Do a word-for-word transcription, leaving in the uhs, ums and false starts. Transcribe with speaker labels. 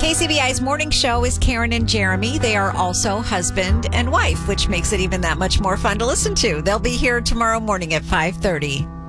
Speaker 1: K C B I's morning show is Karen and Jeremy. They are also husband and wife, which makes it even that much more fun to listen to. They'll be here tomorrow morning at five thirty.